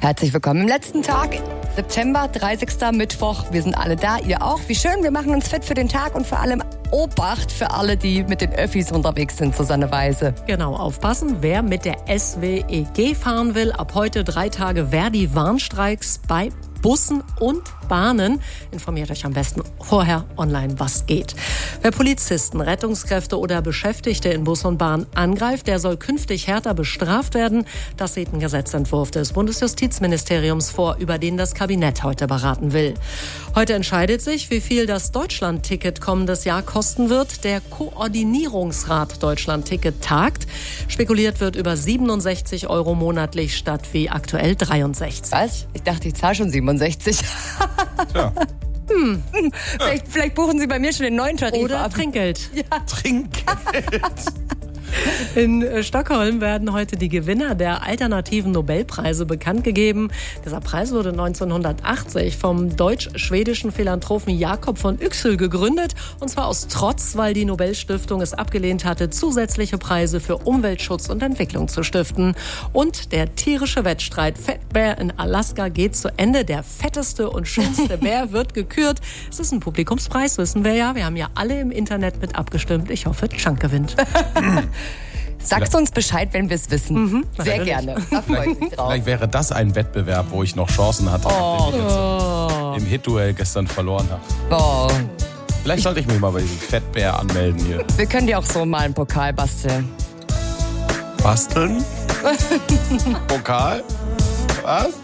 Herzlich willkommen im letzten Tag, September, 30. Mittwoch. Wir sind alle da, ihr auch. Wie schön, wir machen uns fit für den Tag und vor allem Obacht für alle, die mit den Öffis unterwegs sind, Susanne Weise. Genau, aufpassen, wer mit der SWEG fahren will. Ab heute 3 Tage Verdi-Warnstreiks bei Bussen und Bahnen. Informiert euch am besten vorher online, was geht. Wer Polizisten, Rettungskräfte oder Beschäftigte in Bus und Bahn angreift, der soll künftig härter bestraft werden. Das sieht ein Gesetzentwurf des Bundesjustizministeriums vor, über den das Kabinett heute beraten will. Heute entscheidet sich, wie viel das Deutschland-Ticket kommendes Jahr kosten wird. Der Koordinierungsrat Deutschland-Ticket tagt. Spekuliert wird über 67 € monatlich statt wie aktuell 63. Was? Ich dachte, ich zahle schon 67. Ja. Vielleicht buchen Sie bei mir schon den neuen Tarif Oder ab. Trinkgeld. Ja. Trinkgeld. In Stockholm werden heute die Gewinner der alternativen Nobelpreise bekannt gegeben. Dieser Preis wurde 1980 vom deutsch-schwedischen Philanthropen Jakob von Yxel gegründet. Und zwar aus Trotz, weil die Nobelstiftung es abgelehnt hatte, zusätzliche Preise für Umweltschutz und Entwicklung zu stiften. Und der tierische Wettstreit Fettbär in Alaska geht zu Ende. Der fetteste und schönste Bär wird gekürt. Es ist ein Publikumspreis, wissen wir ja. Wir haben ja alle im Internet mit abgestimmt. Ich hoffe, Chunk gewinnt. Sagst uns Bescheid, wenn wir es wissen. Sehr natürlich. gerne. Da freue ich mich drauf. Vielleicht wäre das ein Wettbewerb, wo ich noch Chancen hatte, nachdem ich jetzt im Hit-Duell gestern verloren habe. Oh. Vielleicht sollte ich mich mal bei diesem Fettbär anmelden hier. Wir können dir auch so mal einen Pokal basteln. Basteln? Pokal? Was?